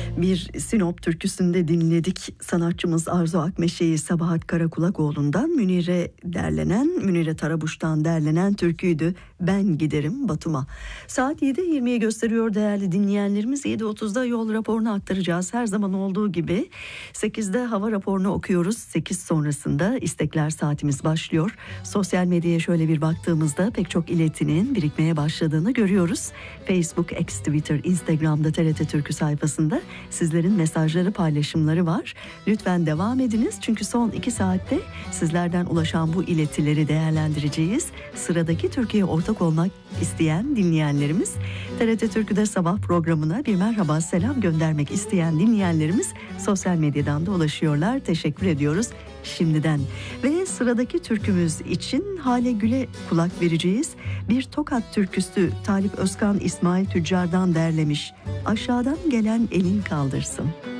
Bir Sinop türküsünde dinledik. Sanatçımız Arzu Akmeşe'yi Sabahat Karakulakoğlu'ndan Münire Tarabuş'tan derlenen türküydü. Ben giderim Batum'a. Saat 7.20'yi gösteriyor değerli dinleyenlerimiz. 7.30'da yol raporunu aktaracağız. Her zaman olduğu gibi 8'de hava raporunu okuyoruz. 8 sonrasında istekler saatimiz başlıyor. Sosyal medyaya şöyle bir baktığımızda pek çok iletinin birikmeye başladığını görüyoruz. Facebook, X, Twitter, Instagram'da TRT Türkü sayfasında sizlerin mesajları, paylaşımları var. Lütfen devam ediniz çünkü son 2 saatte sizlerden ulaşan bu iletileri değerlendireceğiz. Sıradaki Türkiye'ye ortak olmak isteyen dinleyenlerimiz, TRT Türkü'de sabah programına bir merhaba, selam göndermek isteyen dinleyenlerimiz sosyal medyadan da ulaşıyorlar. Teşekkür ediyoruz şimdiden. Ve sıradaki türkümüz için Hale Gül'e kulak vereceğiz. Bir Tokat türküsü Talip Özkan İsmail Tüccar'dan derlemiş. Aşağıdan gelen elin kaldırsın.